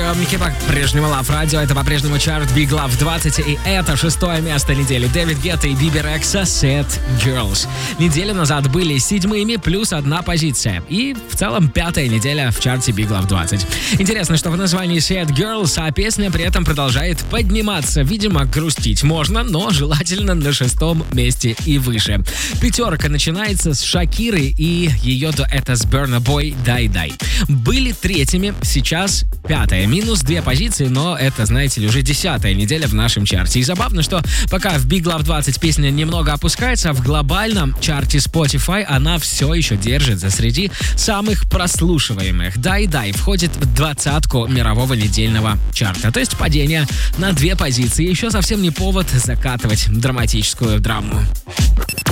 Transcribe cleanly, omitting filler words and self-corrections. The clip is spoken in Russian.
приемнике по-прежнему Love Radio. Это по-прежнему чарт Big Love 20. И это 6-е место недели. Дэвид Гетта и Биби Рекса Sad Girls. Неделю назад были 7-ми плюс 1 позиция. И в целом 5-я неделя в чарте Big Love 20. Интересно, что в названии Sad Girls, а песня при этом продолжает подниматься. Видимо, грустить можно, но желательно на 6-м месте и выше. 5-ка начинается с Шакиры и ее дуэта с Burna Boy «Дай Дай». Были 3-ми, сейчас 5-я. Минус 2 позиции, но это, знаете ли, уже 10-я неделя в нашем чарте. И забавно, что пока в Big Love 20 песня немного опускается, в глобальном чарте Spotify она все еще держится среди самых прослушиваемых. «Дай Дай» входит в 20-ку мирового недельного чарта. То есть падение на 2 позиции. Еще совсем не повод закатывать драматическую драму.